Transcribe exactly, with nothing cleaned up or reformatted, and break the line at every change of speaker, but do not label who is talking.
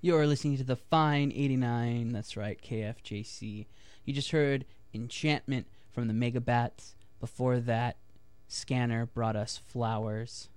You're listening to the Fine eighty-nine. That's right, K F J C. You just heard Enchantment from the Megabats. Before that, Scanner brought us Flowers.